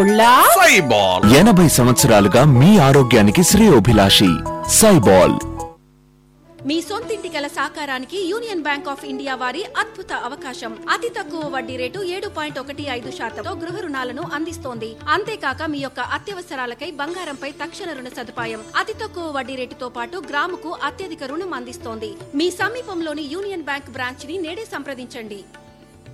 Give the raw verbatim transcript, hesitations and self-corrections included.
పుల్లా సైబాల్. ఎనభై సంవత్సరాలుగా మీ ఆరోగ్యానికి శ్రేయోభిలాషి సైబాల్. మీ సొంతింటి కల సాకారానికి యూనియన్ బ్యాంక్ ఆఫ్ ఇండియా వారి అద్భుత అవకాశం. అతి తక్కువ వడ్డీ రేటు ఏడు పాయింట్ ఒకటి ఐదు శాతంతో గృహ రుణాలను అందిస్తోంది. అంతేకాక మీ యొక్క అత్యవసరాలకై బంగారంపై తక్షణ రుణ సదుపాయం. అతి తక్కువ వడ్డీ రేటుతో పాటు గ్రాముకు అత్యధిక రుణం అందిస్తోంది. మీ సమీపంలోని యూనియన్ బ్యాంక్ బ్రాంచ్ ని నేడే సంప్రదించండి.